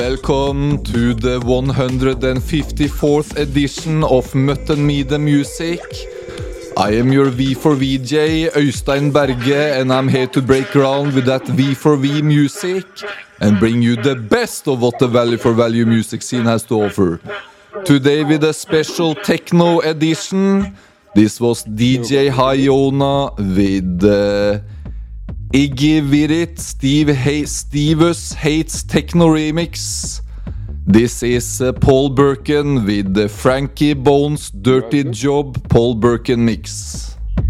Welcome to the 154th edition of Mutton Me The Music. I am your V4VJ, Øystein Berge, and I'm here to break ground with that V4V music and bring you the best of what the Value for Value music scene has to offer. Today with a special techno edition. This was DJ Hyona with Iggy Virit, Stevus Hates Techno Remix. This is Paul Birkin with the Frankie Bones Dirty Job Paul Birkin mix.